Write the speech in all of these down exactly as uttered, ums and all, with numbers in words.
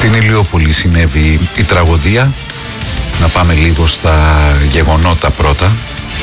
Στην Ηλιούπολη συνέβη η τραγωδία. Να πάμε λίγο στα γεγονότα πρώτα.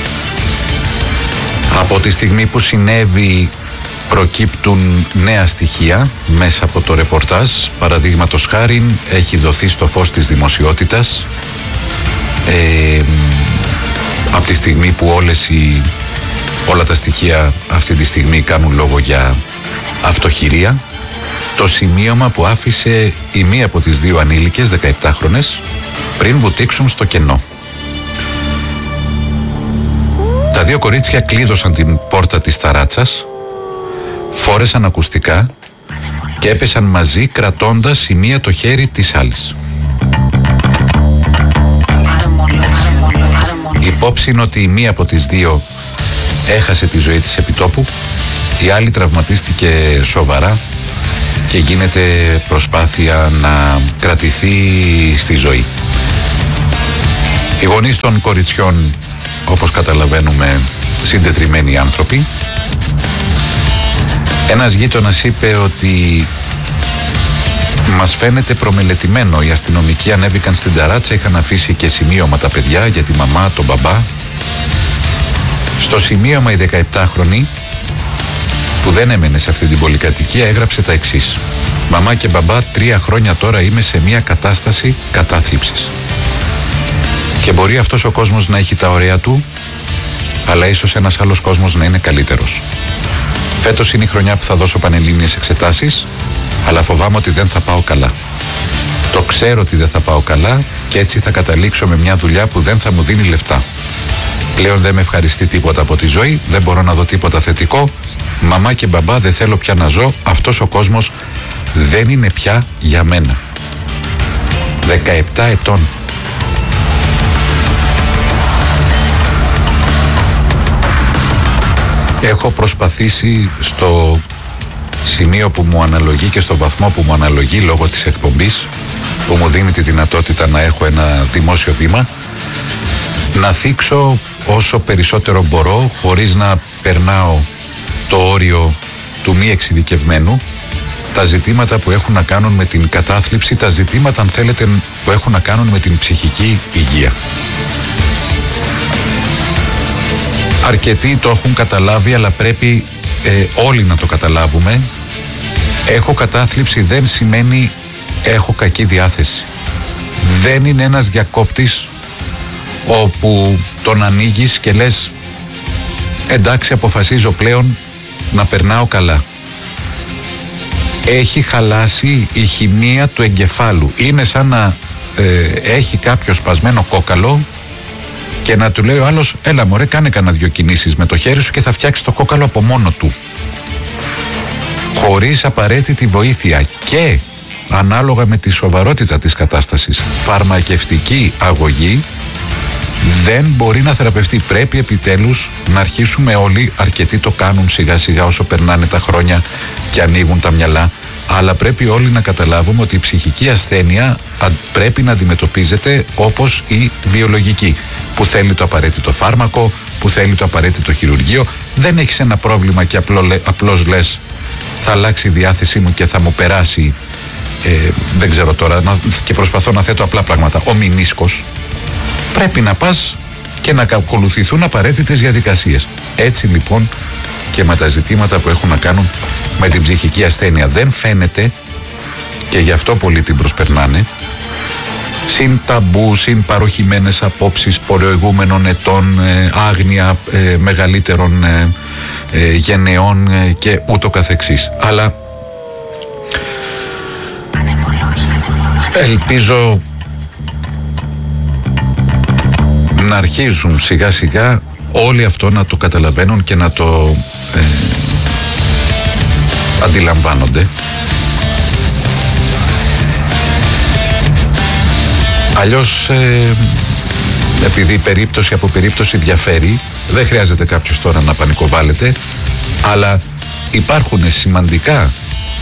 Από τη στιγμή που συνέβη προκύπτουν νέα στοιχεία μέσα από το ρεπορτάζ. Παραδείγματος χάριν έχει δοθεί στο φως της δημοσιότητας ε, από τη στιγμή που όλες οι, όλα τα στοιχεία αυτή τη στιγμή κάνουν λόγο για αυτοχειρία, το σημείωμα που άφησε η μία από τις δύο ανήλικες δεκαεπτάχρονες πριν βουτήξουν στο κενό. Τα δύο κορίτσια κλείδωσαν την πόρτα της ταράτσας, φόρεσαν ακουστικά και έπεσαν μαζί κρατώντας η μία το χέρι της άλλης. Η υπόψη είναι ότι η μία από τις δύο έχασε τη ζωή της επιτόπου, η άλλη τραυματίστηκε σοβαρά και γίνεται προσπάθεια να κρατηθεί στη ζωή. Οι γονείς των κοριτσιών, όπως καταλαβαίνουμε, συντετριμμένοι άνθρωποι. Ένας γείτονας είπε ότι μας φαίνεται προμελετημένο. Οι αστυνομικοί ανέβηκαν στην ταράτσα, είχαν αφήσει και σημείωμα τα παιδιά για τη μαμά, τον μπαμπά. Στο σημείωμα η δεκαεπτάχρονη που δεν έμενε σε αυτή την πολυκατοικία έγραψε τα εξής: «Μαμά και μπαμπά, τρία χρόνια τώρα είμαι σε μια κατάσταση κατάθλιψης. Και μπορεί αυτός ο κόσμος να έχει τα ωραία του, αλλά ίσως ένας άλλος κόσμος να είναι καλύτερος. Φέτος είναι η χρονιά που θα δώσω πανελλήνιες εξετάσεις, αλλά φοβάμαι ότι δεν θα πάω καλά. Το ξέρω ότι δεν θα πάω καλά και έτσι θα καταλήξω με μια δουλειά που δεν θα μου δίνει λεφτά. Πλέον δεν με ευχαριστεί τίποτα από τη ζωή, δεν μπορώ να δω τίποτα θετικό. Μαμά και μπαμπά, δεν θέλω πια να ζω, αυτός ο κόσμος δεν είναι πια για μένα». δεκαεπτά ετών. Έχω προσπαθήσει στο σημείο που μου αναλογεί και στο βαθμό που μου αναλογεί λόγω της εκπομπής που μου δίνει τη δυνατότητα να έχω ένα δημόσιο βήμα, να θίξω όσο περισσότερο μπορώ χωρίς να περνάω το όριο του μη εξειδικευμένου, τα ζητήματα που έχουν να κάνουν με την κατάθλιψη, τα ζητήματα αν θέλετε που έχουν να κάνουν με την ψυχική υγεία. Αρκετοί το έχουν καταλάβει, αλλά πρέπει ε, όλοι να το καταλάβουμε. Έχω κατάθλιψη δεν σημαίνει έχω κακή διάθεση. Δεν είναι ένας διακόπτης όπου τον ανοίγεις και λες εντάξει, αποφασίζω πλέον να περνάω καλά. Έχει χαλάσει η χημεία του εγκεφάλου. Είναι σαν να ε, έχει κάποιο σπασμένο κόκαλο και να του λέει ο άλλος, έλα μωρέ, κάνε κανένα δυο κινήσεις με το χέρι σου και θα φτιάξει το κόκαλο από μόνο του. Χωρίς απαραίτητη βοήθεια και ανάλογα με τη σοβαρότητα της κατάστασης, φαρμακευτική αγωγή δεν μπορεί να θεραπευτεί. Πρέπει επιτέλους να αρχίσουμε όλοι, αρκετοί το κάνουν σιγά σιγά όσο περνάνε τα χρόνια και ανοίγουν τα μυαλά, αλλά πρέπει όλοι να καταλάβουμε ότι η ψυχική ασθένεια πρέπει να αντιμετωπίζεται όπως η βιολογική, που θέλει το απαραίτητο φάρμακο, που θέλει το απαραίτητο χειρουργείο. Δεν έχεις ένα πρόβλημα και απλό, απλώς λες θα αλλάξει η διάθεσή μου και θα μου περάσει ε, δεν ξέρω τώρα και προσπαθώ να θέτω απλά πράγματα, ο μηνίσκος. Πρέπει να πας και να ακολουθηθούν απαραίτητες διαδικασίες. Έτσι λοιπόν και με τα ζητήματα που έχουν να κάνουν με την ψυχική ασθένεια δεν φαίνεται και γι' αυτό πολλοί την προσπερνάνε. Συν ταμπού, συν παροχημένες απόψεις προηγούμενων ετών, ε, άγνοια ε, μεγαλύτερων ε, ε, γενεών ε, και ούτω καθεξής. Αλλά ελπίζω να αρχίζουν σιγά σιγά όλοι αυτό να το καταλαβαίνουν και να το ε, αντιλαμβάνονται. Αλλιώς ε, επειδή περίπτωση από περίπτωση διαφέρει, δεν χρειάζεται κάποιος τώρα να πανικοβάλλεται, αλλά υπάρχουν σημαντικά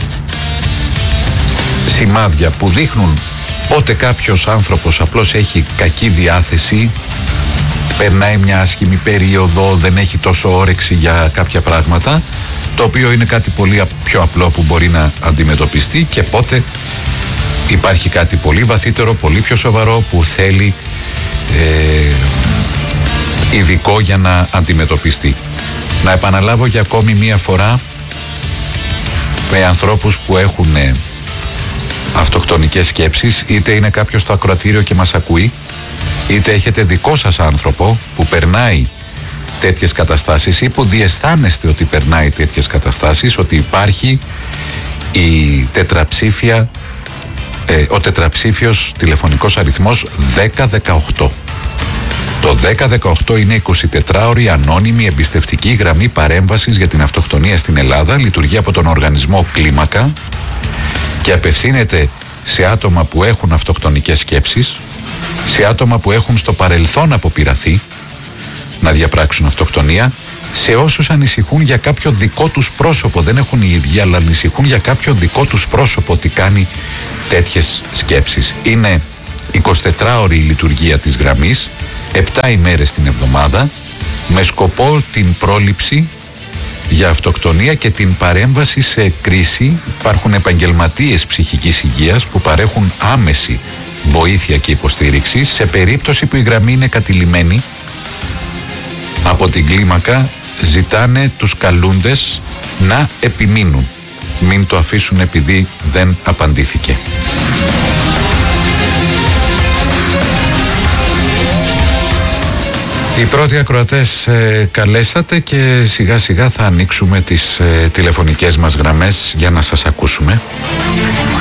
σημάδια που δείχνουν πότε κάποιος άνθρωπος απλώς έχει κακή διάθεση, περνάει μια άσχημη περίοδο, δεν έχει τόσο όρεξη για κάποια πράγματα, το οποίο είναι κάτι πολύ πιο απλό που μπορεί να αντιμετωπιστεί, και πότε Υπάρχει κάτι πολύ βαθύτερο, πολύ πιο σοβαρό που θέλει ε, ειδικό για να αντιμετωπιστεί. Να επαναλάβω για ακόμη μία φορά, με ανθρώπους που έχουν αυτοκτονικές σκέψεις, είτε είναι κάποιος στο ακροατήριο και μας ακούει, είτε έχετε δικό σας άνθρωπο που περνάει τέτοιες καταστάσεις ή που διαισθάνεστε ότι περνάει τέτοιες καταστάσεις, ότι υπάρχει η τετραψήφια, ε, ο τετραψήφιος τηλεφωνικός αριθμός δέκα δεκαοκτώ. Το δέκα δεκαοκτώ είναι εικοσιτετράωρη ανώνυμη εμπιστευτική γραμμή παρέμβασης για την αυτοκτονία στην Ελλάδα, λειτουργεί από τον οργανισμό Κλίμακα και απευθύνεται σε άτομα που έχουν αυτοκτονικές σκέψεις, σε άτομα που έχουν στο παρελθόν αποπειραθεί να διαπράξουν αυτοκτονία, σε όσους ανησυχούν για κάποιο δικό τους πρόσωπο, δεν έχουν οι ίδιοι, αλλά ανησυχούν για κάποιο δικό τους πρόσωπο ότι κάνει τέτοιες σκέψεις. Είναι εικοσιτετράωρη η λειτουργία της γραμμής, επτά ημέρες την εβδομάδα, με σκοπό την πρόληψη για αυτοκτονία και την παρέμβαση σε κρίση. Υπάρχουν επαγγελματίες ψυχικής υγείας που παρέχουν άμεση βοήθεια και υποστήριξη σε περίπτωση που η γραμμή είναι κατηλημμένη. Από την Κλίμακα ζητάνε τους καλούντες να επιμείνουν, μην το αφήσουν επειδή δεν απαντήθηκε. Οι πρώτοι ακροατές ε, καλέσατε και σιγά σιγά θα ανοίξουμε τις ε, τηλεφωνικές μας γραμμές για να σας ακούσουμε.